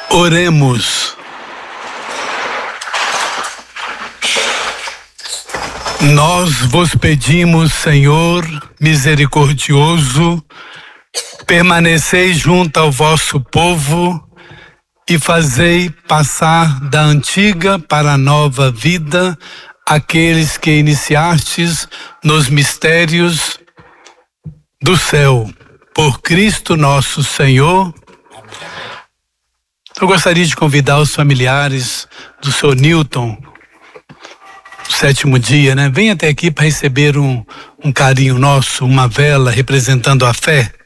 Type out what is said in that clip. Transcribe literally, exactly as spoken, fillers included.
Oremos. Nós vos pedimos, Senhor misericordioso, permanecei junto ao vosso povo e fazei passar da antiga para a nova vida aqueles que iniciastes nos mistérios do céu. Por Cristo nosso Senhor. Eu gostaria de convidar os familiares do senhor Newton, o sétimo dia, né? Vem até aqui para receber um, um carinho nosso, uma vela representando a fé.